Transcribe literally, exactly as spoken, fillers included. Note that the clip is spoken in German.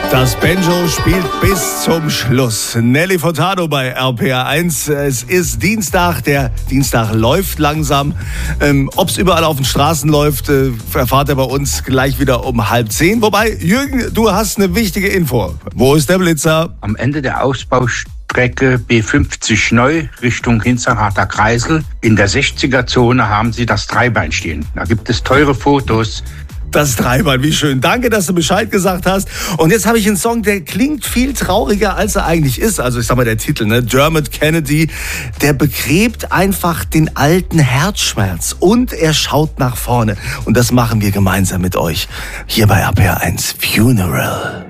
Das Banjo spielt bis zum Schluss. Nelly Furtado bei R P R eins. Es ist Dienstag, der Dienstag läuft langsam. Ähm, Ob es überall auf den Straßen läuft, äh, erfahrt ihr bei uns gleich wieder um halb zehn. Wobei, Jürgen, du hast eine wichtige Info. Wo ist der Blitzer? Am Ende der Ausbaustrecke B fünfzig neu Richtung Hinzerharter Kreisel in der sechziger-Zone haben sie das Dreibein stehen. Da gibt es teure Fotos. Das Dreibein, wie schön. Danke, dass du Bescheid gesagt hast. Und jetzt habe ich einen Song, der klingt viel trauriger, als er eigentlich ist. Also ich sag mal, der Titel, ne? Dermot Kennedy, der begräbt einfach den alten Herzschmerz. Und er schaut nach vorne. Und das machen wir gemeinsam mit euch. Hier bei R P R eins Funeral.